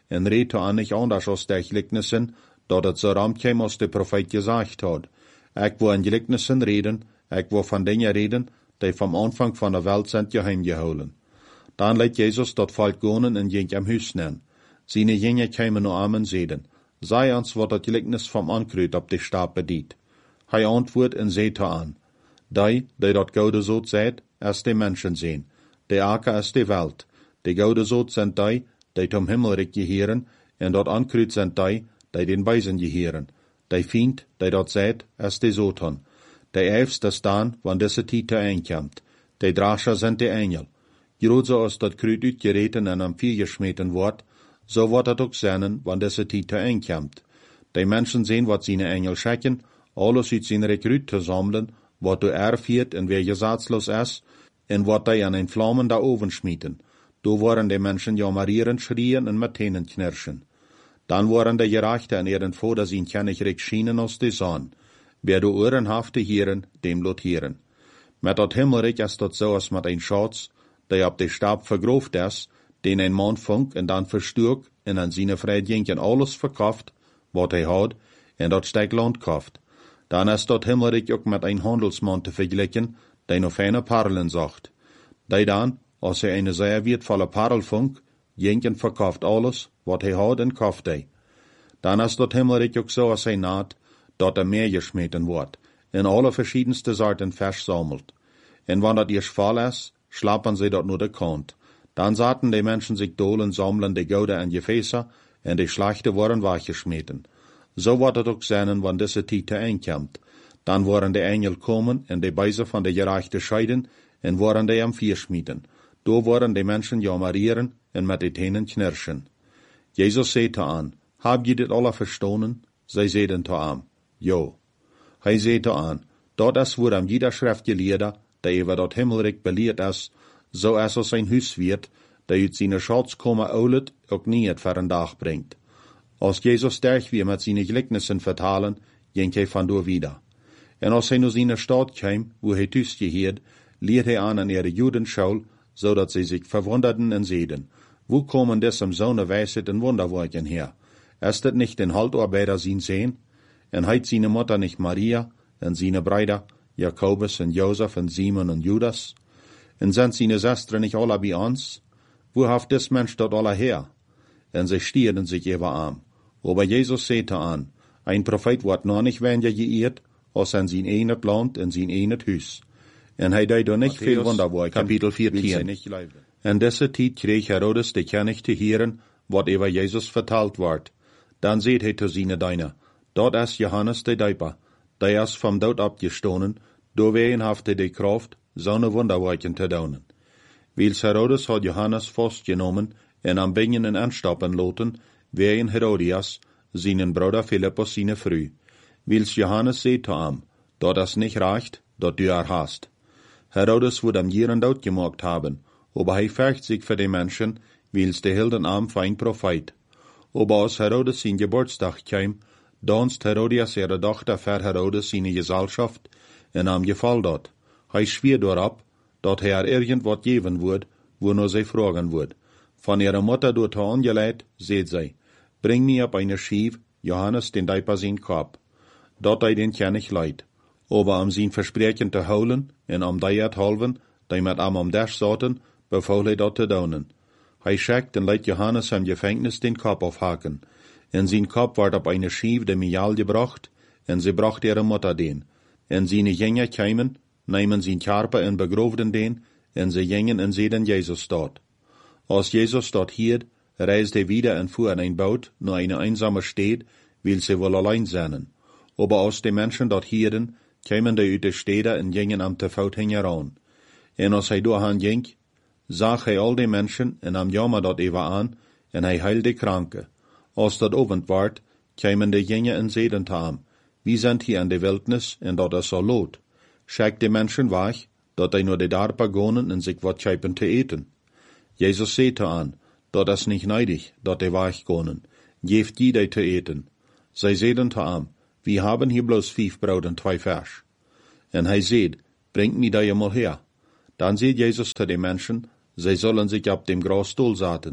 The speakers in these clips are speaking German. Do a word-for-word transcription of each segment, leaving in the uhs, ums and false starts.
en reed aan nicht anders als de gelijkenissen, dat het zo ramt kwam als de profeet gezegd had. Ik wil in gelijkenissen reden, ik wil van dingen reden, die vom Anfang van de Welt sind geheim gehouden. Dan leidt Jezus dat volk gonen en ging am huis nen. Seine Jünger kämen nur am en zeden. Sei ons wat dat gelijkenis vom Ankruid op de Stab bediet. Hij antwoord en zeete aan. Die, die dat Goude zoot zijt, is de mensen zijn. De aker is de Welt. De Goude zoot zijn die, die tom Himmelrijk geheren, en dat Ankruid zijn die, die den Weisen geheren. De Fiend, die dat zijt, is de Satan. De eifste staan, wanneer deze tijd einkomt. De Drascher zijn de Engel. Groot zoals dat kruid uitgereten en am vuur gesmeten wordt, zo wordt het ook zijn, wanneer deze tijd einkomt. De mensen zien wat zijn Engel schicken, alles uit zijn rekruut te sammeln, wat du erfiert en wer gesatzlos is, en wat die an een vlammende oven schmieten. Do worden de mensen jammerieren, schrien en met tenen knirschen. Dan worden de Gerechte en ihren Vater zien kennelijk schienen als de zon. Wer du Ohren haft te hieren, dem lot hieren. Met dat Himmelrijk is dat zo als met een schatz, die op de Stab vergroofd is, den een man funk en dan versturk en aan zijn vrijheid alles verkauft, wat hij had, en dat steek land kauft. Dan is dat Himmelrijk ook met een handelsman te vergelijken, die nog fijne parelen zocht. Die dan, als hij een zeer wertvolle parel funk, jenken verkauft alles, wat hij had en kauft hij. Dan is dat Himmelrijk ook zo als hij naad, dat er meer gesmeten wordt, en alle verschiedenste soorten vers sammelt. En wanneer dat eerst val is, slapen ze dat nur de kant. Dan zaten de mensen zich dolen sammeln de gouden en gefäße, en de slechte worden weggesmeten. Zo wordt het ook zijn, wanneer deze tijd einkomt. Dan worden de Engel komen en de Beise van de Gerechte scheiden, en worden de am vier schmieden. Do worden de mensen jammerieren en met de tenen knirschen. Jezus zei te aan, heb je dit alle verstonen? Zij zeiden te aan, jo. Hij zei te aan, dat is voor am jeder schriftgeleerde, die over dat Himmelrijk beleerd is, zo is als zijn huiswiert, die uit zijn schatz komen oulet, ook niet het voor een dag brengt. Als Jezus sterk weer met zijn gelijkenissen vertalen, ging hij vandoor wieder. En als hij naar zijn stad kwam, wo hij thuis geheerd, leert hij aan aan ihre Judenschaul, zodat sie zich verwunderten en zeiden, wo komen desem zo'n wijsheid en wonderwerken her? Ist het nicht den Haltarbeiter zijn Sehn? En heit seine Mutter nicht Maria, en seine Brüder, Jakobus en Josef en Simon en Judas? En sind seine Schwestern nicht alle bei uns? Wo haft des Mensch dort alle her? En sie stierden sich über arm. Aber Jesus sagte an, ein Prophet wird noch nicht weniger geehrt, als in sein enet Land en sein enet Hus. En hij deed er niet veel wonderwerken, Kapitel veertien. En deze tijd kreeg Herodes de kennis te heren, wat over Jezus verteld wordt. Dan zei hij te zijn diener, dat is Johannes de Döper, die is vom dood opgestonen, door wien heeft hij de kracht, zo'n wonderwerken te doen. Wils Herodes had Johannes vastgenomen en aan bingen en aanstappen laten, wien Herodias, zijn broeder Philippus zijn vrouw. Wils Johannes zei te hem, dat is niet recht, dat du er hast. Herodes wird am Jieren dood gemacht haben, aber hij fürcht sich für die Menschen, wils de hielden am für ein Prophet. Aber als Herodes sein Geburtstag kam, danst Herodias ihre Tochter für Herodes seine Gesellschaft, en am Gefall dort. Hij schwier dorab, dat hij er irgendwat geben wird, wo nur sie fragen wird. Von ihrer Mutter dort angeleid, seht sie, bring mir ab eine Schief, Johannes den Döper sein Kopf. Dat hij den ken ich leid. Aber um sein Versprechen te houden, en om die het halven, die met hem om des zaten, beval hij dat te doen. Hij schickt en leidt Johannes im Gefängnis den Kopf aufhaken. En zijn Kopf werd op eine Schief de Mial gebracht, en sie bracht ihre Mutter den. En seine Jünger kämen, nemen zijn Körper en begroofden den, en sie gingen en zeiden Jesus dort. Als Jesus dort hierd, reist hij wieder en fuhr in ein Boot naar eine einsame Stad, wil sie wohl allein zijn. Aber als die Menschen dort hierden, kämen die uit de steden en gingen am te voet heran. En als hij doorheen ging, zag hij al die mensen en am jammer dat even aan, en hij heilde de kranken. Als dat avond werd, kämen de gingen en zeiden te hem, wie zijn hier in de wildnis en dat is zo lood. Schickt de mensen weg, dat hij naar de dorpen gaan en zich wat schepen te eten. Jezus zei te aan, dat is niet neidig, dat die weg gaan. Geeft die die te eten. Zij zeiden te hem, wir haben hier bloß vijf brood en twee vers. En hij zei, bringt mir die mal her. Dan zei Jesus zu den Menschen, zij zullen sich auf dem Grasstuhl zaten.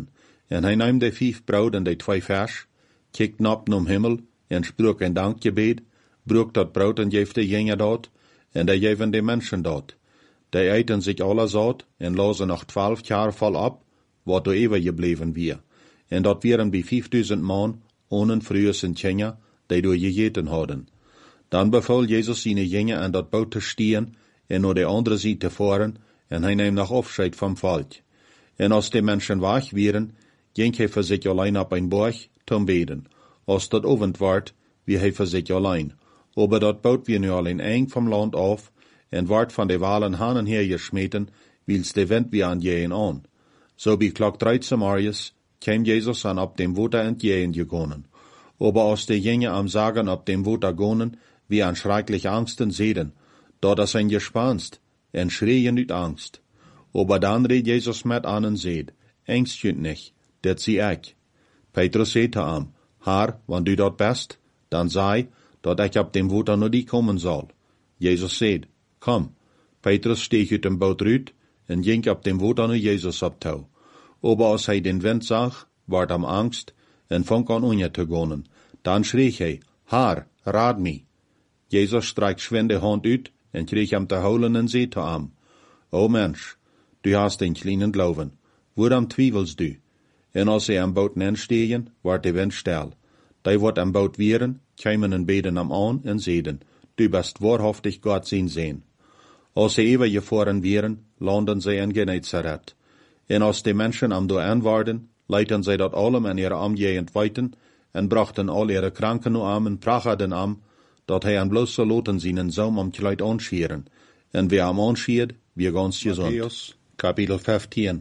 En hij nam de vijf brood en de twee vers, kijkt op naar Himmel, en sprak een dankgebed, broek dat brood en geeft de jongen dat, en de geven de mensen dat. Die eten zich alle zat, en lozen nog twaalf jaar vol op, wat door eeuwig gebleven weer. En dat waren bij vijfduizend man, ohne vroeger zijn tjenja, die door gegeten hadden. Dan beval Jezus zijn jongen aan dat boot te stieren, en naar de andere zijde te varen, en hij neemt nog afscheid van volk. En als de mensen weg waren, ging hij voor zich alleen op een berg te beden. Als dat avond werd, wie hij voor zich alleen. Aber dat boot weer nu al in eng vom land af, en werd van de walen hanen her gesmeten, wils de wind weer aan jeën aan. So bij klok dreizehn Marius kwam Jezus aan op dem water entgegen gegangen. Aber als de jongen am Sagen op dem water gonen, wie an schrecklich Angsten sehen, dort is ein gespanst, en schreien uit Angst. Aber dann reed Jezus met an en zeid, Angst jünt nicht, dat zie ik. Petrus zei te hem, Haar, wann du dort bist, dan sei, dat ik op dem water naar die komen zal. Jezus zei, kom. Petrus steeg uit dem boot uit, en ging op dem water naar Jezus op toe. Aber als hij den wind zag, werd hem angst, en vong aan onder te gaan. Dan schreef hij, Haar, raad mij. Jezus strijkt schwend de hand uit, en kreeg hem te houden en zei te hem, O mens, du hast den kleinen Glauben, waarom twijfelst du? En als hij am boot nenstegen, werd de wind stil. Die wordt am boot wieren, kwamen en beden hem aan en zeiden, du bist wahrhaftig Gott zijn Seen. Als ze even gefahren wieren, landen zij in Genezareth. En als de mensen am door aanwaarden, leidden zij dat allem in ihre omgegend weiten, en brachten al ihre kranken nu am en prachten am, dat hij aan bloos zou loten zien en zoom om kleid aanschieren. En wie am aanschiert, wie ganz gezond. Matthäus, Kapitel vijftien.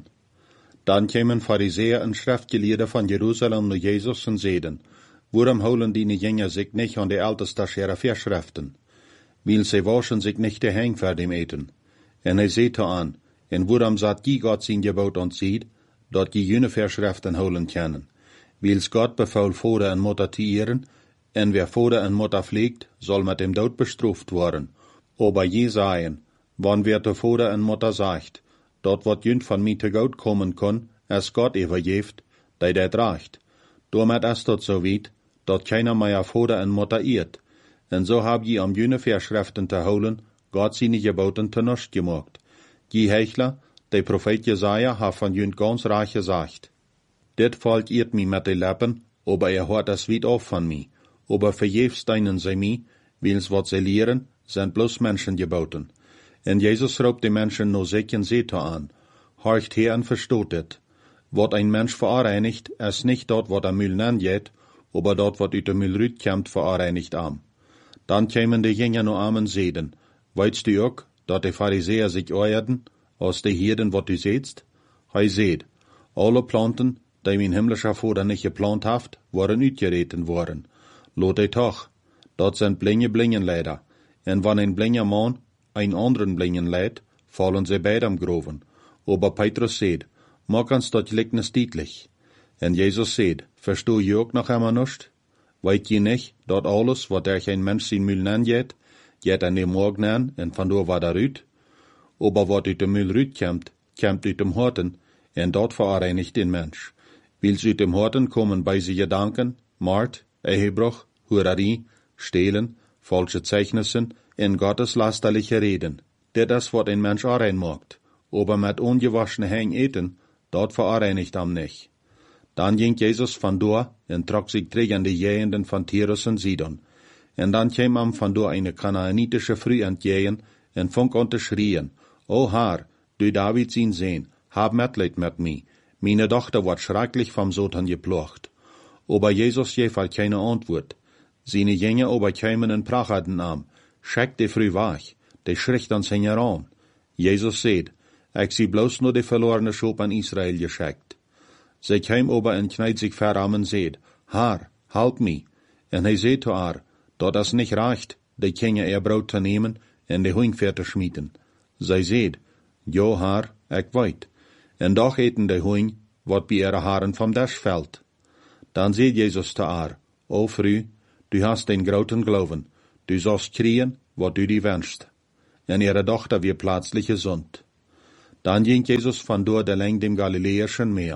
Dan kwamen Pharisäer en schriftgeleerden van Jeruzalem naar Jezus en zeiden, waarom houden die jongen zich niet aan de älteste ihrer Verschriften? Weil sie waschen sich nicht de Hang voor dem Eten. En hij zei aan, en waarom zat die Gott zijn gebod ontzieht, dat die jene Verschriften houden kennen? Wils Gott befaul Vater en Mutter te ehren, en wer Vater en Mutter pflegt, soll mit dem Tod bestraft worden. Aber je sagen, wann wer de Vater en Mutter sagt, dat wat jünd van mij te goed komen kon, es Gott overgeeft, die dat reicht. Damit ist dat so weit, dat keiner mehr Vater en Mutter ehrt. En so hab je am jene Verschriften te houden, Gott seine geboten te nust gemacht. Die Hechler, der Prophet Jesaja, hat von jünd ganz reich gesagt. Dit volk ehrt mich mit de Lippen, aber er hört es weit auf von mir. Aber verjefst deinen sie mich, wils wat sie lehren, sind bloß Menschen geboten. En Jesus roept de mensen no sich en Seete an. Horcht her en verstoot dit. Wat ein Mensch verreinigt, is nicht dort, wat er Müll nanjet, aber dort, wat uit de Müll rütkämt, verreinigt am. Dan kämen de Jünger no am en zeiden, weitst du ook, dat de Pharisäer sich euerden, aus de Hirden, wat du sehtst? Hij seht, alle Planten, die mein himmlischer Vater nicht geplant haft, waren uitgereten worden. Lot hij toch, dat sind blinge Blingenleider, en wann ein blinger Mann ein anderen Blingen leidt, fallen sie beide am Groven. Aber Petrus seht, mag uns dat Gleichnis deutlich. En Jesus seht, verstoh je ook noch einmal nicht? Weet je nicht, dat alles, wat er geen Mensch zijn Müll nanjet, jet an dem Morgen an, en vandoor wat eruit? Aber wat uit de Müll rütkämt, kämt uit dem Horten, en dat verreinigt den Mensch. Wils uit dem Horten kommen bei sie Gedanken, Mord, Ehebruch, Hurerie, Stehlen, falsche Zeichnissen, en gotteslasterliche Reden. Dit is wat een Mensch aanrein maakt. Aber met ongewaschene Hang eten, dat verreinigt am nicht. Dan ging Jesus vandoor en trok zich terug aan de jegenden van Tyrus en Sidon. En dan kwam hem vandoor eine Kanaanitische Frau entgegen en fong an te schreien, O Herr, du David zijn Seen, hab Mitleid mit mir. Meine Tochter wordt schrecklich vom Satan geplocht. Aber Jesus gaf halt keine Antwort. Seine Jünger aber kämen en prachten am, schickt die Frau weg, die schricht ans Hänger an. Jesus seht, ich sie bloß nur die verlorene Schop an Israel geschickt. Sie käm aber en kneit sich vor am und seht, Herr, help mich. En hij seht zu haar, dat es nicht reicht, die Kinder ihr Brot zu nehmen en die Huingveer te schmieden. Sie seht, ja Herr, ich weet. En doch eten die Huing, wat bei ihre Haaren vom Tisch fällt. Dann seht Jesus zu haar, O Frau, du hast den großen Glauben, du sollst kriegen, wat du die wünschst. En ihre Tochter wird plötzlich gesund. Dann ging Jesus vandoor de leng dem Galiläischen Meer.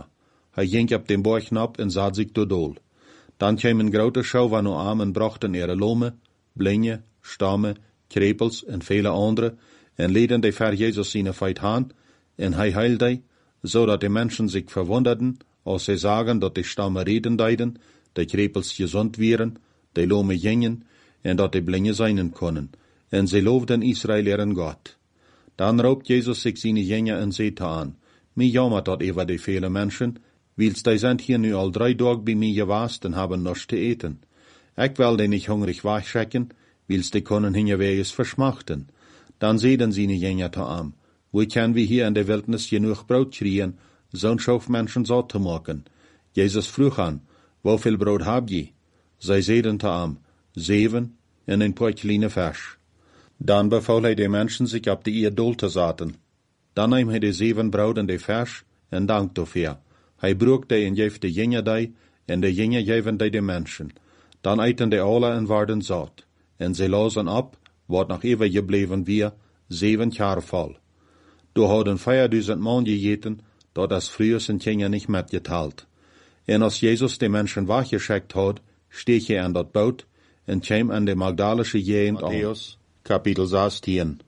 Hij ging op den borg nap en zat zich door dool. Dan kwam een grote schouw van armen en brachten ihre Lome, Blinde, Stamme, Krepels en vele andere, en leden de ver Jezus zijn feit aan, en hij heilde, zodat de mensen zich verwonderden, als zij zagen dat de Stamme reden deiden, de Krepels gezond wieren, de Lome gingen, en dat de Blinde zijn konden, en zij loofden Israël ihren God. Dan roept Jezus zich zijn jenge en zei aan, mij jammer dat over de vele mensen, wils die zijn hier nu al drie dagen bij mij geweest en hebben niets te eten. Ik wil die niet hungrig wegschrecken, wils die kunnen hun weges verschmachten. Dan zeiden zijn jenge te aan, hoe kunnen we hier in de wildnis genoeg brood krijgen, zo'n schof mensen zat te maken? Jezus vroeg aan, hoeveel brood heb je? Zij zeiden te aan, zeven en een paar kleine vers. Dan beval hij de mensen zich op de eerdol te zetten. Dan nam hij de zeven brood en de vers en dankte dafür. Hij broek die en geef de jengen die, en de jengen geven die de mensen. Dan eten de alle en werden zat. En ze lozen op, wat nog even gebleven weer, zeven jaar vol. Du hadden vierduizend man gegeten, dat als früher zijn jengen niet metgeteld. En als Jezus de mensen weggeschickt had, steeg hij aan dat boot en kwam aan de Magdalische gegend aan. Matthäus, kapitel zestien.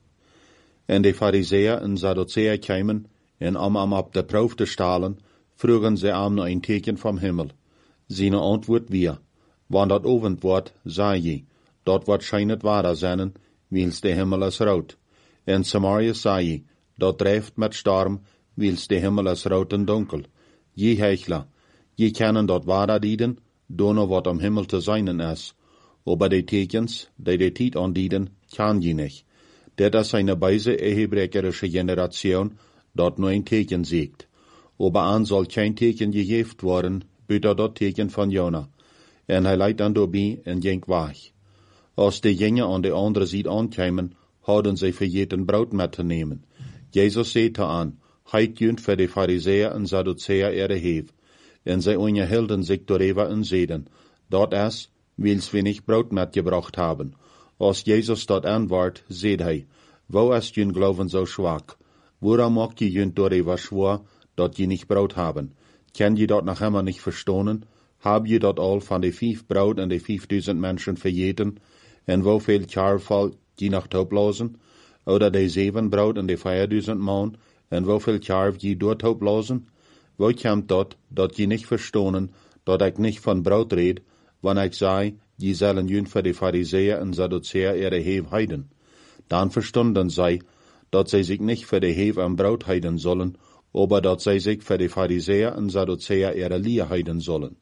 En de Pharisäer en Sadduceer kwamen, en om hem op de proef te stellen, vroegen ze hem naar een teken vom Himmel. Zijn antwoord weer, wanneer dat ovend wordt, zei je, dat wordt schijnet waarder zijn, wils de Himmel is rood. En Samaria zei je, dat drijft met storm, wils de Himmel is rood en donker. Je hechler, je kennen dat waarder dienen, donner wat om Himmel te zijn is. Aber de tekens, die de tijd aandienen, kan je niet. Dit is een beise hebreerische generation, dat nur een teken ziet. Aber aan zal geen teken gegeven worden, buiten dat teken van Jona. En hij leidt dan doorbij en ging weg. Als de jengen aan de andere zijde aankwamen, hadden zij vergeten brood met te nemen. Jezus zei te aan, heit junt voor de Pharisäer en Sadduceer ihre heef. En zij onderhielden zich daarover en zeiden, dat is, wils we niet brood metgebracht hebben. Als Jezus dat antwoord, zei hij, wo is jun Glauben zo zwak? Waarom maakt je jun daarover schwor, dat je niet brood hebben? Kan je dat nog immer nicht verstonen? Hab je dat al van de vijf brood en de vijfduizend mensen vergeten? En hoeveel jaar valt je nog oplozen? Oder de zeven brood en de vierduizend man, en hoeveel jaar je door oplozen? Wo komt dat, dat je niet verstonen, dat ik niet van brood red, wanneer ik zei, je zullen jun voor de Pharisäer en Sadduceer ihre heef heiden? Dan verstonden zij, dat zij zich niet voor de heef en brood heiden zullen, aber dat zij zich voor de Pharisäer en Sadduceer ihre Leer heiden zullen.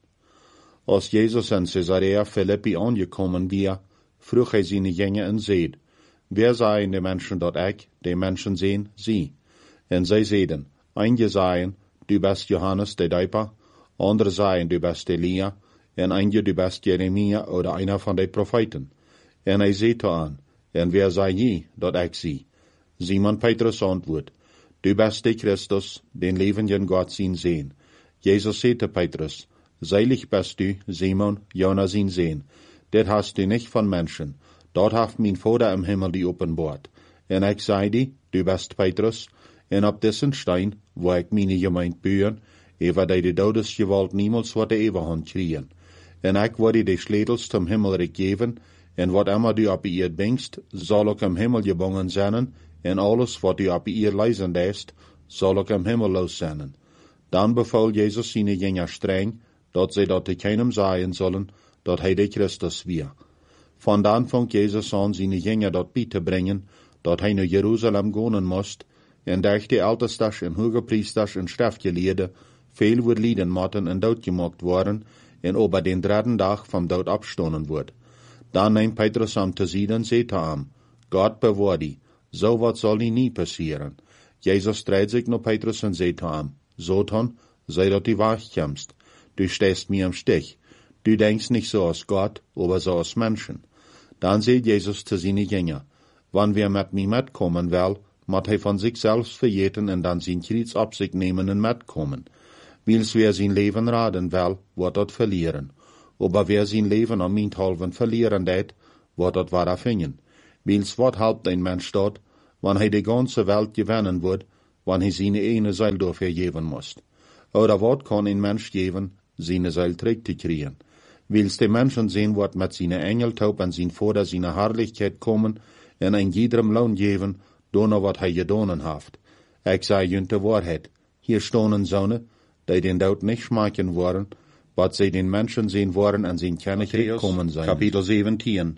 Als Jezus in Caesarea Philippi aangekommen weer, vroeg hij zijn jengen en zeid, wer zeiden de mensen dat ik, de mensen zijn, sie? En zij zeiden, einige zeiden, du bist Johannes de Döper, andere zeiden, du bist Elia, en einige du bist Jeremia oder einer van de profeten. En hij zei te aan, en wer zei je dat ik zie? Simon Petrus antwoord, du bist de Christus, den levenden God zien zien. Jezus zei te Petrus, seilig bist du, Simon, Jona zien zien. Dit hast du nicht van mensen, dat heeft mijn Vader im Himmel die openbaard. En ik zei die, du bist Petrus, en op dessen stein, waar ik mijn gemeente buren, over die de dodesgewalt niemals wat de eeuwigheid kriegen. En ik word de sleutels zum Himmelrijk geven, en wat immer du op ihr bringst, zal ook im Himmel gebonden zijn, en alles wat du op ihr leisen lässt, zal ook im Himmel los zijn. Dan beval Jezus zijn jünger streng, dat zij dat te keinem zeggen zullen, dat hij de Christus weer. Van dan vangt Jezus aan zijn jünger dat bij te brengen, dat hij naar Jeruzalem gaan moest, en durch de Ältestas en Hogepriesters en Schriftgeleerden veel wordt lijden moeten en doodgemaakt worden, en over den dritten dag vom dood opstonden wordt. Dan neemt Petrus hem te zien en zei te hem, God bewaar die, zo wat zal die niet passeren. Jezus draait zich naar Petrus en zei te hem, Satan, sei dat du wegkommst, du stehst mir im Stich, du denkst nicht so als Gott, aber so als Menschen. Dan zei Jezus te zijn jünger, wann wir met mij metkommen wel, moet hij van zich zelfs vergeten en dan zijn kriets op zich nemen en metkommen. Wils wer zijn leven raden wel, wordt dat verlieren. Aber wer zijn leven om minthalven verlieren deed, wordt dat waar afhingen. Wils wat helpt een mens dat, wanneer hij de ganze Welt gewinnen wordt, wanneer hij zijn ene Seil dafür geben muss. Oder wat kann ein Mensch geben, seine Seil trägt zu kriegen? Willst die Menschen sehen, wat mit seine Engeltaub an sein Vater seine Herrlichkeit kommen, en ein jedem Lohn geben, donner wat hij gedonen haft. Ik zei junt de Wahrheit. Hier stonen Sonne, die den Tod nicht schmecken worden, wat sie den Menschen sehen worden an sein Königreich kommen sein. Kapitel siebzehn.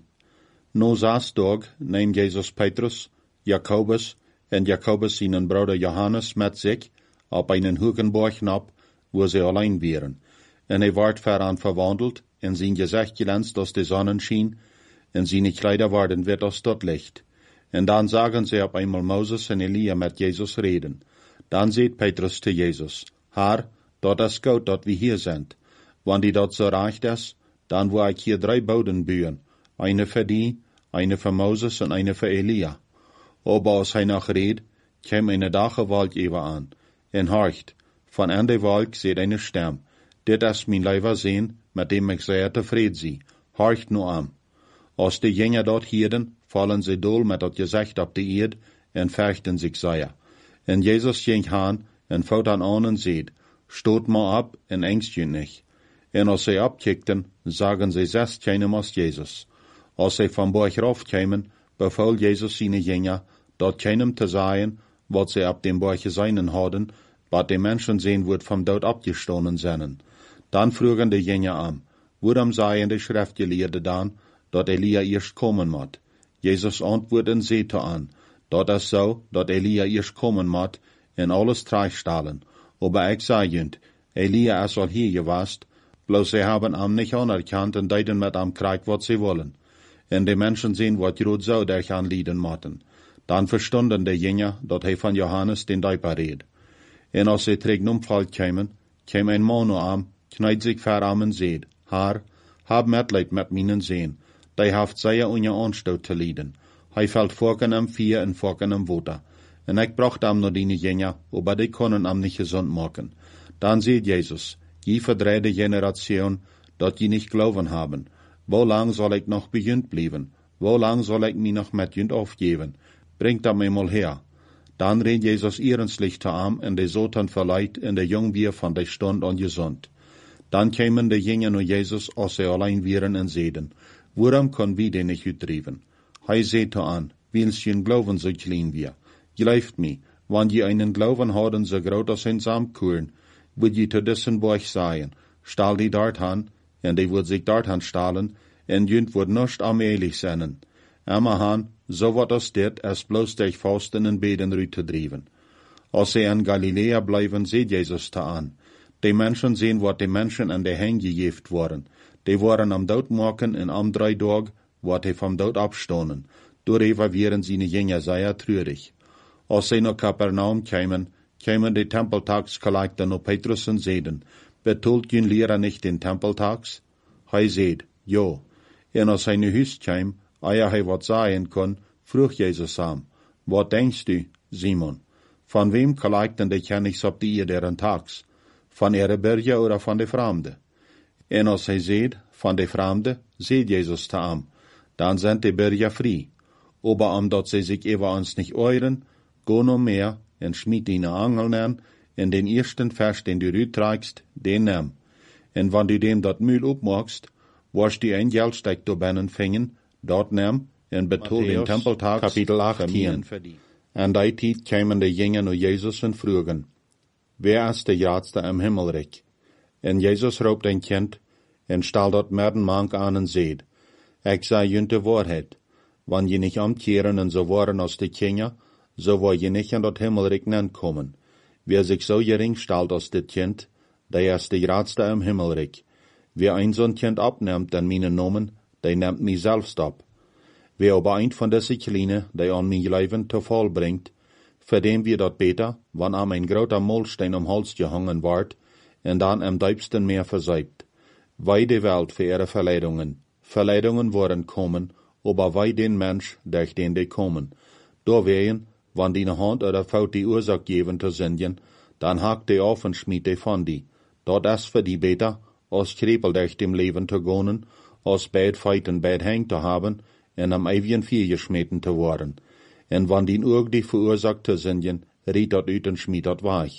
No saß Tag, nahm Jesus Petrus, Jakobus und Jakobus seinen Bruder Johannes mit sich auf einen hohen Berg ab, wo sie allein wären. Und er ward voran verwandelt, und sein Gesicht glänzt aus der Sonnenschein, und seine Kleider waren wird aus dort Licht. Und dann sagen sie auf einmal Moses und Elia mit Jesus reden. Dann sieht Petrus zu Jesus, Herr, dort ist gut, dort wir hier sind. Wenn die dort so reicht ist, dann wo ich hier drei Boden bauen, eine für die, eine für Moses und eine für Elia. Aber als er noch redet, kam eine dache Wolk über an. Und horcht, von an der Wolk seht eine Stimme. Dit ist mein Leiber sehen, mit dem ich sehr zufrieden sie. Horcht nur an. Als die Jünger dort hielten, fallen sie doll mit dat Gesicht auf die Erde und fürchten sich sehr. Und Jesus ging han und fought an an und seht, stot mal ab und ängst je nicht. Und als sie abkickten, sagen sie selbst keinem als Jesus. Als sie vom Berg raufkämen, befahl Jesus seine Jünger, dort keinem zu sagen, was sie ab dem Berg seinen hadden, was die Menschen sehen wird vom Tod abgestoßen seien. Dann frugen die Jünger an, warum seien die Schriftgelehrte dann, dort Elia erst kommen muss? Jesus antwortet und seht an, dort ist so, dort Elia erst kommen muss, in alles treistahlen. Aber ich sage jünt, Elia ist al hier gewesen, bloß sie haben am nicht anerkannt und deuten mit am Krieg, was sie wollen. Und die Menschen sehen, was Jod so durch anlieden mochten. Dann verstunden die Jünger, dort he von Johannes den Däuper red. Und als sie trägt umfall kämen, käm ein Mann am, kneit sich vor am und seht, Herr, hab Mitleid mit meinen Sehen, die haft sehr unje Anstoot zu lieden. Hij fällt Forken am Vier und Forken am Water. Und ich brachte am noch die Jünger, aber die können am nicht gesund machen. Dann sieht Jesus, die verdrehte Generation, dort die nicht glauben haben. Wo lang soll ich noch bejünt bleiben? Wo lang soll ich mich noch mit jünt aufgeben? Bringt am einmal her. Dann redet Jesus ihrens Licht am, und die Sotan verleiht, und der Jungbier von der Stunde an gesund. Dann kämen die Jünger nur Jesus, als sie allein wären und sehen, warum können wir den nicht uttrieben? Hij seht an, wils je Glauben so klein wir. Glaubt mir, wenn je einen Glauben haben so groß als ein Samkuren, würd je zu dessen Berg sagen, stahl die dort an, und die würd sich dort an stahlen, und jünt würd nicht allmählich sein. Amma han, so wat as dit, es bloß durch Fasten und Beten rüte driven. Als sie in Galiläa bleiben, seht Jesus da an. Die Menschen sehen, wat die Menschen an der Hänge gejeft worden. Die waren am Tod machen und am drei Tag, wat die vom Tod abstonen. Darüber wären seine Jünger sehr traurig. Als sie nach Kapernaum kämen, kämen die Tempeltagskollegten noch Petrus und sehen, betult jün Lehrer nicht den Tempeltags? Hij seht, jo. Und als hij nu Hüst käm, eia hij wat sagen kon, vroeg Jesus am, wat denkst du, Simon? Von wem kollegten die Königs op die deren Tags? Von ihre Bürger oder von de Fremde? Und als hij seht, von de Fremde, seht Jesus da am, dann sind die Bürger frei. Aber am dort sie sich über uns nicht euren, go no mehr, und schmied die Angeln an, in den ersten Vers, den du rütreigst, den nimm. Und wenn du dem dort Mühl upmachst, wirst du ein Geldsteck do bennen fingen, dort nimm, und betul den Tempeltag, Kapitel achtzehn. An die Zeit kämen die Jünger nur Jesus und frugen, wer ist der Jadste im Himmelreich? Und Jesus raubt ein Kind, und stahl dort merden Mank an und seht, ich sei jünt die Wahrheit, wann je nicht amkehren und so waren als die Kinder, so war je nicht in dort Himmelreich kommen. Wer sich so gering stalt als dit Kind, der ist der Jadste im Himmelreich. Wer ein so ein Kind abnimmt an meinen Namen, der nimmt mich selbst ab. Wer aber ein von dessen Kleine, der an mein Leben zu Fall bringt, für den wir dort beter, wann am ein großer Mollstein am Hals gehangen ward, und dann am deibsten Meer verseibt. Wei die Welt für ihre Verleidungen. Verleidungen worden kommen, aber wei den Mensch, durch den die kommen. Da wehen, wann die ne Hand oder Faut die Ursache geben zu singen, dann hakt die auf und schmied die von die. Dort ist für die beter, als Krepel durch dem Leben zu gehen, als bad feit und bad hängt zu haben, und am ewigen Vier geschmeten zu worden. Und wann die Urg die verursacht zu singen, riet dort üt und schmied dort weich.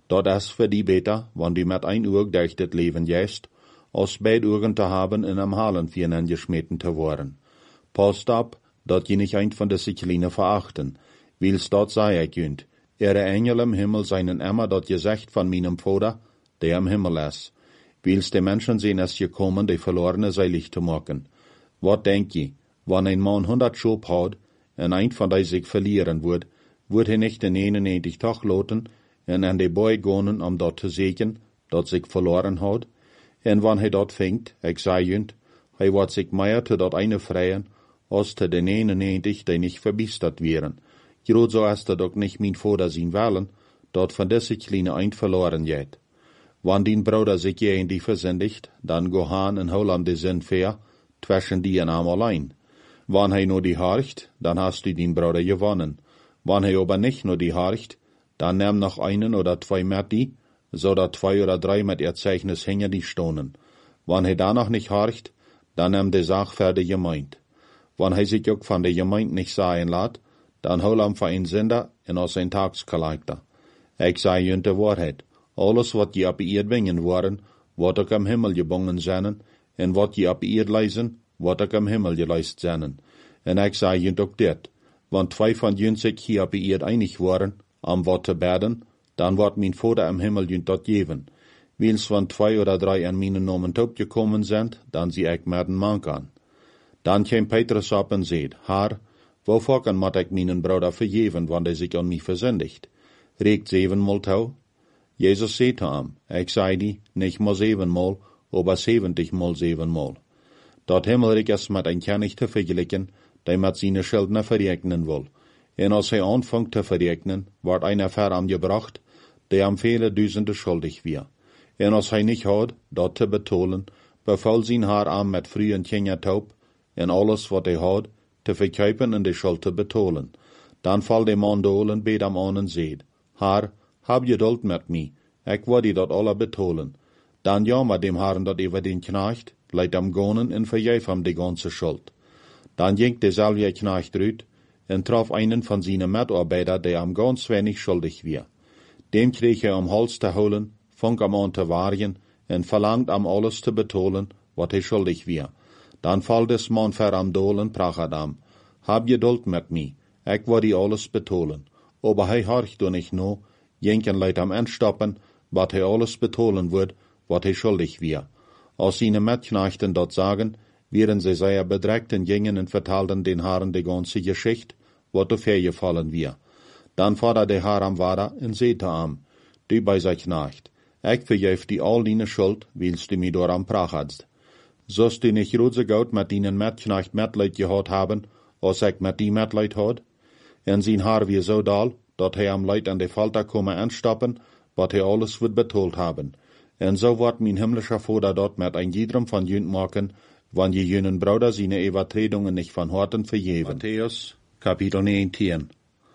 Dat is für die beter, wann die met ein Uhr durch das Leben jäst, als beid Uhren te haben in am Halen vieren geschmeten te worden. Passt ab, dat je nicht ein von de Sicheline verachten, wils dat sei ich jünd. Ihre Engel im Himmel seinen immer dat Gesicht von meinem Vater, der im Himmel ist. Wils die Menschen sehen es gekommen, die Verlorene seilig zu machen. Wat denk je, wann ein Mann hundert Schub hat, en ein von die sich verlieren wird, wird er nicht den einundneunzig Tag loten, en an die Boy gonen, um dort zu sehen, dat sich verloren hat. En wann hij dat vindt, ik zei junt, hij wordt zich meer te dat eine freien, als te den einundneunzig, die nicht verbiestert wären. Groot so ist dat ook nicht mein Vater sein wollen, dat von deze kleine ein verloren geht. Wann din Bruder sich je in die versündigt, dann go han en hol am de Sinn fair, zwischen die en am allein. Wann hij nur die harcht, dann hast du din Bruder gewonnen. Wann hij aber nicht nur die harcht, dann nimm noch einen oder zwei mit die, so dat zwei oder drei mit ihr Zeichnis hängen die stonen. Wann hij da noch nicht harcht, dann nimm de Sach für de Gemeinde. Wann hij sich ook von de Gemeinde nicht sagen lässt, dann hol am für ein Sünder en aus ein Tagskalekter. Ich sei jünt de Wahrheit. Alles wat je op eerd wingen worden, wat ook am Himmel gebongen zijn, en wat je op eerd leisen, wat ook am Himmel geleist zijn. En ik zei jünt ook dit, want twee van jünt zich hier op eerd einig worden, am wat te beden, dan wordt mijn Vader am Himmel jünt dat geven. Wils van twee oder drei an mijn Namen gekommen sind, dan zie ik merden man kan. Dan kwam Petrus op en zeid, Haar, wovor kan mat ik mijn Bruder vergeven, want hij zich aan mij versündigt? Regt zevenmal tau? Jesus zei te hem, ik zei die, nicht mal zevenmal, aber zeventigmal zevenmal. Dat Himmelrijk is met een König te vergelijken, die met zijn Schuldner verrekenen wil. En als hij aanvangt te verrekenen, wordt einer ver am gebracht, der am vele duizenden schuldig weer. En als hij niet had, dat te betolen, beval zijn haar aan met frühen Kindertaub, en alles wat hij had, te verkuipen en de schuld te betolen. Dan valt de man dolen, beet am aan en zeid, Haar, hab geduld met mij, ik wil die dat alle betolen. Dan jammer dem Herrn dat over den Knecht, leidt am gonen en vergeef hem de ganze schuld. Dan ging dezelfde Knecht uit, en traf einen von seinen Mitarbeiter, der am ganz wenig schuldig war. Dem kreeg er am Hals te holen, fang am an te warjen, en verlangt am alles te betolen, wat hij schuldig war. Dan valt des man ver am dolen, prachet am, hab geduld met mij, ik wil die alles betolen. Aber hij horcht du nicht no, jenken leidt am entstappen, wat hij alles betolen wird, wat hij schuldig war. Als seine Mitknechten dat sagen, wären sie sehr bedreckt und gingen und vertalten den Herren die ganze Geschichte, wat du gefallen wir. Dann fordert der Herr am Vater und seht am, du bei sein Knecht, ich vergeef die all deine Schuld, willst du mir door am prachatst. Sollst du nicht roze Gott mit deinen Mitknecht Mitleid gehad haben, als ich mit die Mitleid had? En sein Haar wie so dal, dat hij am Leid an de Falter komme anstappen, wat hij alles wird betolt haben. En so wordt mein himmlischer Vater dort mit ein jedem von jünt machen, wann je jünen Bruder seine Übertretungen nicht von Horten vergeven. Matthäus, Kapitel neunzehn.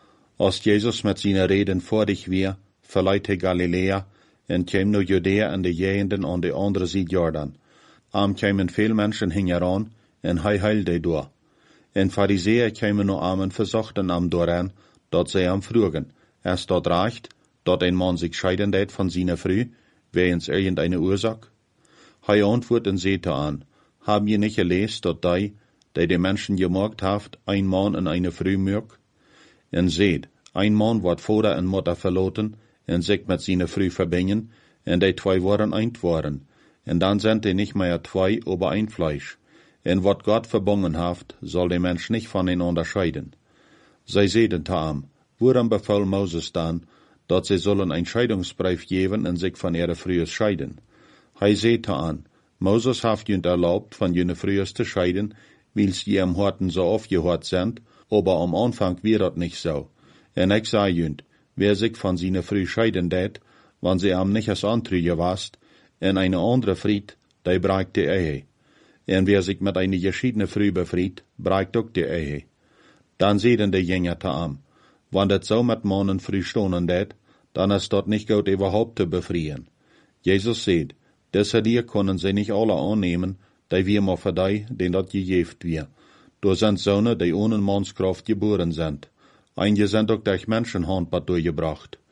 Als Jesus mit seiner Reden vor dich wir, verleiht er Galiläa, en käm no Judäa an de Gegenden an de andere Seite Jordan. Am kämen veel Menschen hingeran, en hij heilte door. En Pharisäer kämen no armen versuchten am doran, dat zij am frugen, es dort reicht, dat ein Mann sich scheiden deit von seiner Früh, wehens irgendeine Ursache? Hij antwortet en seht an, haben je nicht gelesen, dat die, die die Menschen gemacht haft, ein Mann und eine Früh mög? En seht, ein Mann wird Vater und Mutter verloten, en sich mit seiner Früh verbinden, en die zwei waren eint waren. En dann sind die nicht mehr zwei, aber ein Fleisch. En wat Gott verbunden haft, soll der Mensch nicht voneinander scheiden. Zij zeiden taam, woran befahl Moses dann, dat sie sollen ein Scheidungsbrief geben und sich von ihrer Frühe scheiden. Hij zeete an, Moses haft jünt erlaubt, von jene Frühe zu scheiden, wils je am Horten so aufgehört sind, aber am Anfang wär dat nicht so. En ich sei jünt, wer sich von seiner Früh scheiden dät, wann sie am nicht als Antrüge warst, en eine andere Fried, die breigt die Ehe. En wer sich mit einer geschiedene Früh befried, breigt auch die Ehe. Dann sehen die Jünger am, wann dat so mit Mannen früh stonen dät, dann ist dort nicht gut überhaupt zu befrieren. Jesus seht, deshalb hier können sie nicht alle annehmen, die wir mal für die, den dat gejeft wir. Du sind Söhne, die ohne Mannskraft geboren sind. Einige sind auch durch Menschenhand durchgebracht.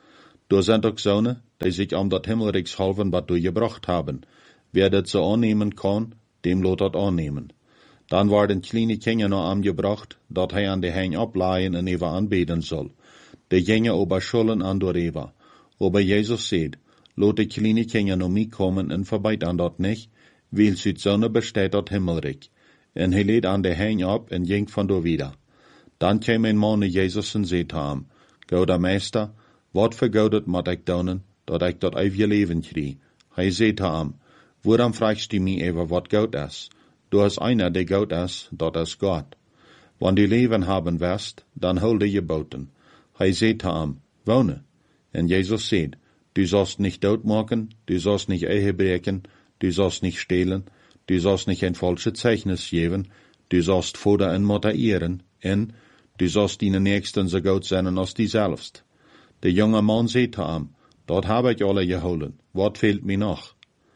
Da sind auch Söhne, die sich am dat Himmelreichs halven wat durchgebracht haben. Wer das so annehmen kann, dem lot dat annehmen. Dann werden kleine Kinder noch angebracht, dat hij an de Hang ableihen en Eva anbeten soll. De Kinder ober schulden an door Eva. Aber Jesus sagt, lot de kleine Kinder noch mich kommen en verbeit an dat nicht, weil süd Sonne besteht dat Himmelreich. En hij lädt an de Hang ab en ging von door wieder. Dan kwam een man naar Jesus en zei te hem, Gouda meester, wat vergoudet moet ik doen, dat ik dat eeuwige leven krijg? Hij zei te hem, waarom vraagst du mij even wat goud is? Du hast einer, der goud is, dat is God. Wann du leven haben wirst, dan hol de je boten. Hij zei te hem, wohne. En Jesus zei, du sollst nicht doodmaken, du sollst nicht Ehe breken, du sollst nicht stehlen, du sollst nicht ein falsches Zeichnis geben, du sollst Vater en Mutter ehren, en du sollst deine Nächsten so gut sein als die selbst. Der junge Mann zei te hem, dat habe ich alle geholen, wat fehlt mir noch?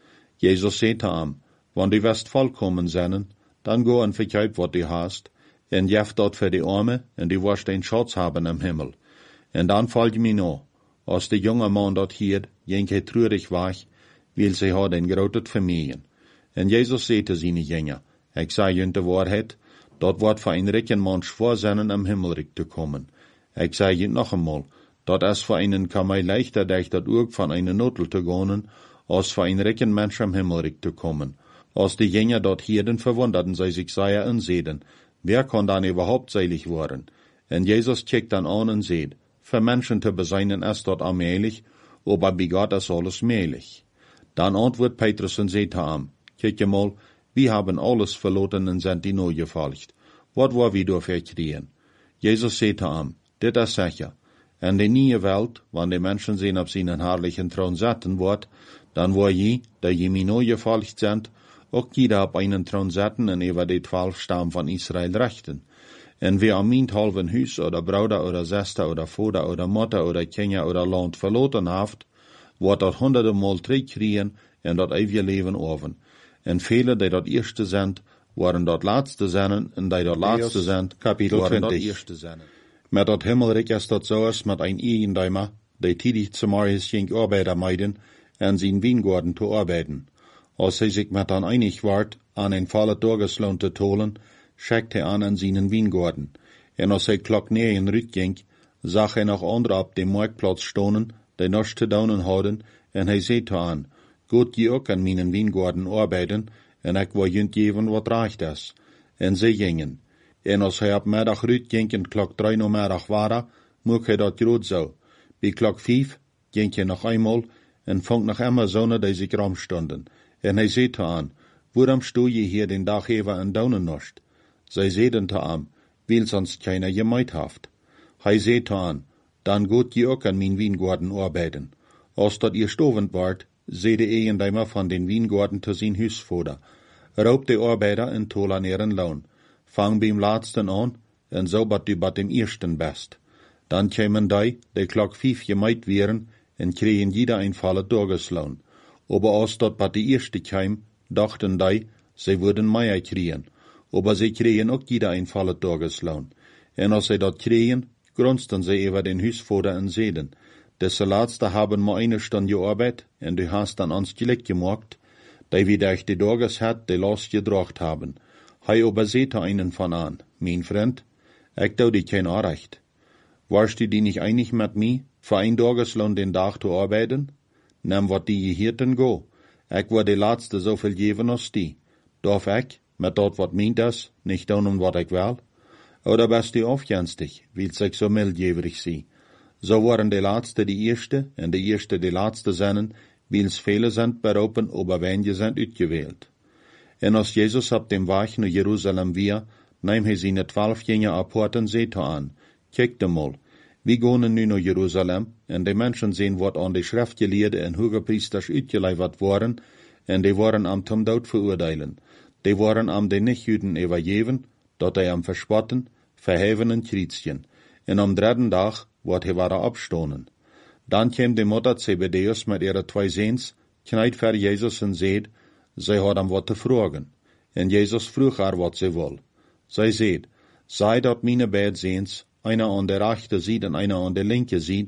Jesus zei te hem, wann du wirst vollkommen sein, dann go en verkauf wat du hast, en jef dat für die Arme, en du wirst ein Schatz haben im Himmel. En dan folg mir noch. Als der junge Mann dat hier, ging hij treurig weg, weil sie had ein groot Familien. En Jesus zei te seine Jünger, ik zei junt de waarheid, dat wordt voor een rijken man schwer zijn am Himmelreich te komen. Ik zei junt nog einmal, dat es voor einen kamei leichter dech dat ook van een notel te gaan, als voor een rijken Mensch am Himmelreich te komen. Als die Jünger dort hierden verwunderten sie sich sehr und sehen, wer kann dann überhaupt selig worden? En Jesus kijkt dan an und seht, für Menschen zu beseinen ist dort allmählich, aber bei Gott ist alles möglich. Dann antwortet Petrus und sagt ihm, kijk mal, wir haben alles verloren und sind die neu gefolgt. Wat war wir dafür kriegen? Jesus sagt ihm, dit ist sicher. In der neue Welt, wann die Menschen sehen auf seinen herrlichen Thron sitzen wird, dann war je, der je mir neu gefolgt sind, auch jeder auf einen Thron sitzen und über die zwölf Stamm von Israel rechten. En wer am mint halven Hus oder Bruder oder Schwester oder Vater oder Mutter oder Kinder oder Land verloren haft, wird dat hunderte Mal terugkriegen en dat ewige Leben oven. En viele, die dat erste sind, waren dat laatste zijn, en die dat laatste zijn, kapitel twintig. Met dat Himmelreich is dat zo als met een Eigendeimer, die tidig zum Morgens ging Arbeiter meiden, en zijn Weingarten te arbeiten. Als hij zich met dan einig ward, an een volle Tageslohn te tolen, schickt hij an an seinen Weingarten. En als hij klok negen rückging, zag hij nog andere op dem Marktplatz stonen, die nichts te doen hadden, en hij zei te aan, Gut je ook an meinen Weingarten arbeiten, en ik wil junt geven wat recht is. En zij gingen. En als hij op middag rückging en klok drei uur middag waren, mocht hij dat groot zo. Bij klok vijf ging hij nog eenmaal en vond nog immer zonen die zich rumstonden. En hij zei te aan, waarom stoe je hier den dag even en daunen nicht? Zij zeiden te aan, weil sonst keiner gemeid haft. Hij zei te aan, dan gut je ook an mijn Weingarten arbeiten. Als dat ihr stovend wart, zei de Eigendeimer van den Weingarten te zijn huisvader. Raubt de Arbeiter en tol an ihren Lohn. Fang beim laatsten an, en so bat du bat dem ersten best. Dan kämen die, die klok vijf gemeid wären, en kregen jeder ein volle Tageslohn. Aber als dat bat die erste käm, dachten die, sie würden mehr kriegen. Aber sie kriegen auch jeder ein volle Tageslohn. En als sie dat kriegen, grunzten sie über den Huisvader en zeiden, Desse laatste haben ma eine Stunde gearbeitet, en du hast dann ans Glück gemacht, die wir durch die Tages hat, die Last gedracht haben. Hei aber seht einen von an, mein Freund, ich tau dir kein Anrecht. Warst du die nicht einig mit mir, für ein Tageslohn den Tag zu arbeiten? Nimm wat die hier denn go. Ich war die Letzte so viel geben als die. Darf ich, mit dort wat meint das, nicht tun, wat ich will? Oder bist du aufgänstig, willst ich so mildgeberig sie? So waren die Letzte die Erste, en die Erste die Letzte sind, weil's viele sind beroepen, aber wenige sind uitgewählt. En als Jesus op dem Weg naar Jerusalem weer, nahm hij seine twaalf Jünger apart en zei aan, kijk mal, wir gaan nu naar Jerusalem, en die Menschen sehen, wat an die Schriftgeleerden en Hogepriesters uitgeleverd worden, en die waren am zum Dood veroordelen. Die waren am den Nichtjuden übergeben, dat hij am verspotten, verheven en kriezien. En am dritten Tag wordt hij waren abstonen. Dan kwam de Mutter Zebedeus met ihre twee Seens, knijt voor Jesus en zeid, zij had hem wat te vragen. En Jesus vroeg haar wat zij wil. Zij zeid, zij dat meine beide Seens, einer an der rechten ziet en einer an der linke ziet,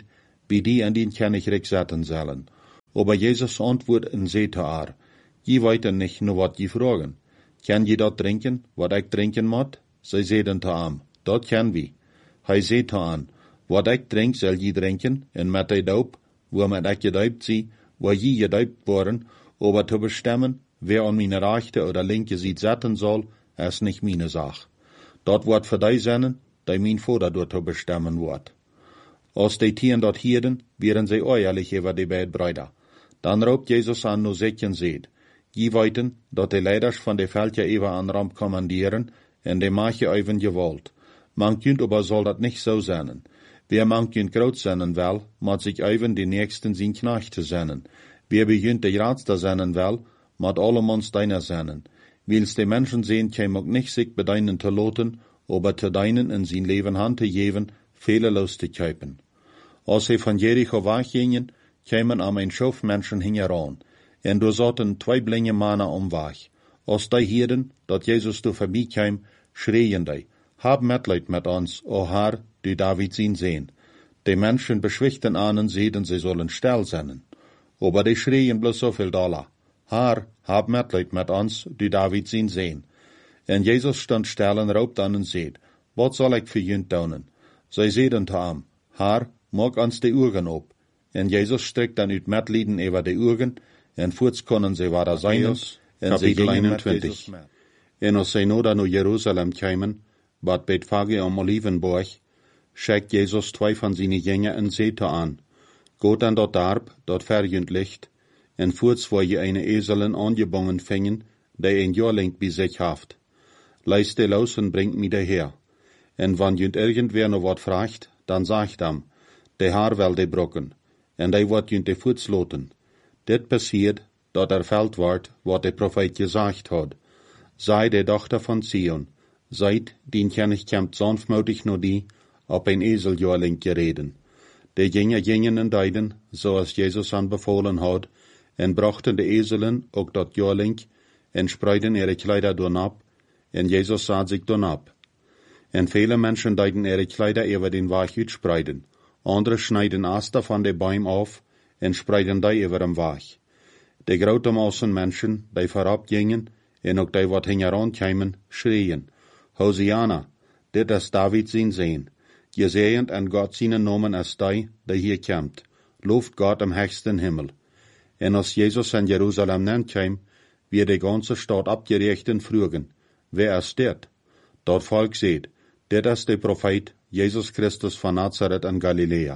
bei die an den kann ich recht zetten sollen. Aber Jesus antwoord en zei te haar, je weten nicht nur wat je vragen. Kan je dat drinken, wat ik drinken moet? Zij zeiden te hem, dat kan we. Hij zei te aan, wat ik drink zal je drinken, en met de doop, waarmee ik gedoopt zie, waar je gedoopt worden, aber te bestemmen, wer an meine rechte oder linke Seite zetten zal, is nicht meine Sache. Dat wordt voor die zijn, die mijn vader door te bestemmen wordt. Als die tieren dat hielden, wären sie ehrlich über die beiden Brüder. Dann roept Jezus aan no zet en zegt, je weten dat de leiders van de veldje even aan ramp kommandieren, en de mache even gewollt. Man kunt aber soll dat nicht so zijn. Wer man kunt groot zijn wel, moet zich even de nächsten zijn knechte zijn. Wer begint de raadste zijn wel, moet allemans deiner zijn. Wils de mensen sehen, käm ook nicht sich bedeinen te loten, aber te deinen in zijn leven hand te geven, fehlerlos te kuipen. Als sie von Jericho weggingen, kämen am ein Schof Menschen hingeran, en du saßen zwei blinde Männer am Weg. Als die hierden, dat Jesus du vorbeikäm, schreien die, hab Mitleid mit uns, o Herr, du David zien sehen. Die Menschen beschwichten ahnen, sehen, sie sollen still sein. Aber die schreien bloß so viel Dollar. Herr, hab Mitleid mit uns, du David zien sehen. En Jesus stand still en raubt an und seht, wat soll ich für jünt tun? Zij zeiden te hem, Herr, maak ons de Augen op. En Jezus strekt dan uit Mitleiden über de Augen, en voorts konden ze waar zijn, en ze gingen met Jezus met. En als zij nou dan naar Jeruzalem kwamen, wat Bethphage am Olivenberg, schickt Jezus twee van zijn Jünger en zei te aan, Go dan dat Darb, dat verjünt ligt, en voorts waar je eine Eselen angebonden vingen, die een Jahrling bij zich haft. Leist de los en bringt mij daher. En wann jünt irgendwer noch wat fragt, dann sagt am, de Haar wel de brokken, en de wat jünt de voets loten. Dit passiert, dat erfüllt wordt, wat de Prophet gesagt hat. Sei de Tochter von Zion, seid, dien König kämmt sanftmütig nur die, op ein Eseljahrling gereden. De Jünger gingen en deiden, zoals Jesus anbefohlen had, en brachten de Eselen ook dat Jahrling, en spreiden ihre Kleider doen ab, en Jesus sah sich doen ab. En viele Menschen deiden ihre Kleider über den Weg uitspreiden. Andere schneiden Aster von de Bäumen auf en spreiden die über den Weg. De grote Massen Menschen, die vorab gingen, en ook die wat hingeran kämen, schreien, Hosiana, dit is David zijn Seen. Gesegend en Gott seinen Namen is die, die hier kämmt. Loft Gott im höchsten Himmel. En als Jesus in Jerusalem nennt wird die ganze Stadt abgericht und fragen, wer ist dit? Dat Volk seht, dit is de Prophet, Jesus Christus von Nazareth in Galiläa.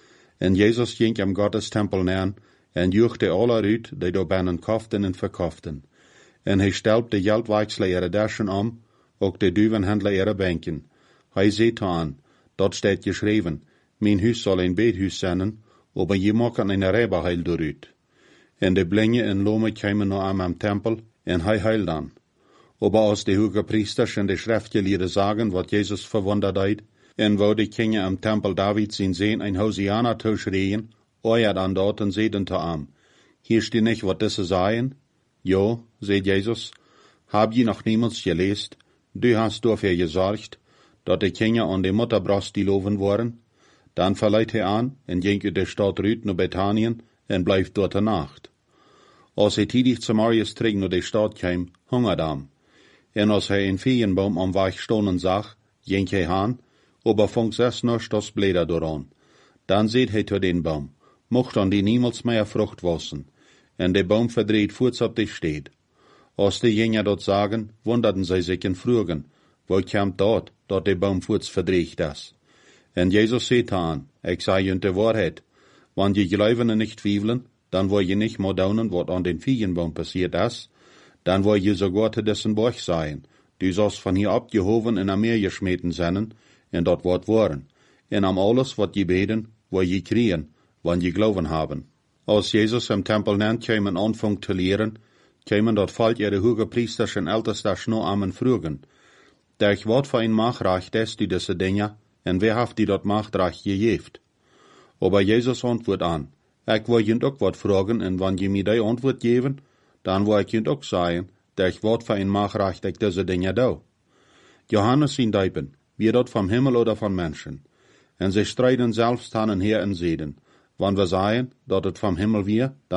En Jesus ging am Gottestempel näher, en juchte alle uit, die do binnen kauften en verkauften. En hij stelpt de geldwechsler ihre Taschen om, ook de duivenhändler ihre Bänken. Hij zei aan, dat steht geschreven, mijn huis zal een beethuis zijn, aber je maken een rijbeheil dooruit. En de blinde en lome kwamen naar hem am Tempel, en hij heil dan. Aber als de hoge priesters en de schriftgeleerden sagen, wat Jesus verwundert deed, en wo de Kinder am Tempel David zien sehen, ein Hosiana te schreien, euer dan dort en zeiden te am, hier steht nicht, wat diese sagen? Jo, sagt Jesus, hab je noch niemals gelesen, du hast dafür gesorgt, dat de Kinder an de Mutterbrust die loven worden? Dan verleiht hij aan, en ging uit de stad Rüt naar Bethanien, en blijft dort de nacht. Als hij tidig zum Marius terug naar de stad kwam, hungert am. En als hij een Feenbaum am Weg stonden zag, ging hij aan, aber vond zes nog das Blätter dooraan. Dan zei hij tot den Baum, mocht an die niemals mehr Frucht wassen, en de Baum verdreht voorts op de steed. Als de Jünger dat sagen, wunderten zij zich en vroegen, wo kämt dat, dat de Baum voorts verdreht is? En Jesus zei aan, ik zei je de waarheid, wann je geloven en nicht twijfelen, dan wil je nicht meer daunen wat aan den Feigenbaum passiert is, dan wil je sogar te dessen Borg sein, du sollst von hier abgehoven en am Meer geschmeten zijn, en dat wordt worden, en am alles wat je beten, wil je kriegen, wann je geloven haben. Als Jesus im Tempel nennt, kämen anfang te leren, kämen dat Volk ihre hoge priesters en ältesters no am en vroegen, Derch wat voor een machtrecht ist die diese Dinge, en wer haft die dat machtrecht gegeven? Aber Jesus antwoordt aan, ik wil je ook wat vragen, en wann je mij die antwoord geven, dan wil ik je ook zeggen, derch wat voor een machtrecht ik diese Dinge doe. Johannes zien dijpen, wie dat vom Himmel oder von Menschen. En sie streiten selbst an en her en zeiden, Wann wir sagen, dat het vom Himmel wir,